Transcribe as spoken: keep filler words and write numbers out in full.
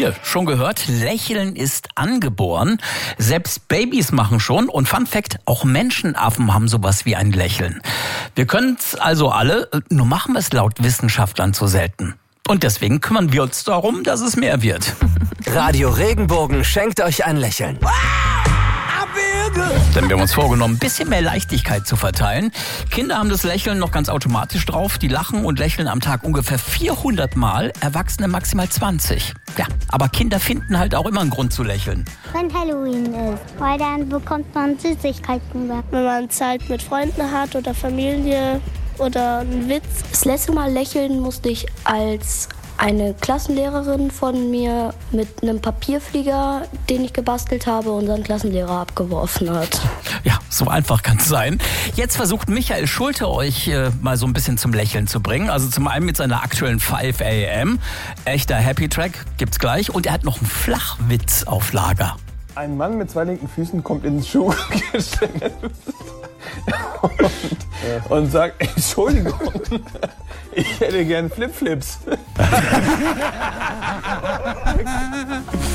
Hier, schon gehört, Lächeln ist angeboren. Selbst Babys machen schon. Und Fun Fact, auch Menschenaffen haben sowas wie ein Lächeln. Wir können es also alle, nur machen wir es laut Wissenschaftlern zu selten. Und deswegen kümmern wir uns darum, dass es mehr wird. Radio Regenbogen schenkt euch ein Lächeln. Denn wir haben uns vorgenommen, ein bisschen mehr Leichtigkeit zu verteilen. Kinder haben das Lächeln noch ganz automatisch drauf. Die lachen und lächeln am Tag ungefähr vierhundert Mal, Erwachsene maximal zwanzig. Ja, aber Kinder finden halt auch immer einen Grund zu lächeln. Wenn Halloween ist, weil dann bekommt man Süßigkeiten. Wenn man Zeit mit Freunden hat oder Familie oder einen Witz. Das letzte Mal lächeln musste ich, als eine Klassenlehrerin von mir mit einem Papierflieger, den ich gebastelt habe, unseren Klassenlehrer abgeworfen hat. Ja, so einfach kann es sein. Jetzt versucht Michael Schulte euch äh, mal so ein bisschen zum Lächeln zu bringen. Also zum einen mit seiner aktuellen fünf a m. Echter Happy Track gibt's gleich. Und er hat noch einen Flachwitz auf Lager. Ein Mann mit zwei linken Füßen kommt ins Schuhgeschäft und, und sagt, Entschuldigung, ich hätte gern Flipflips.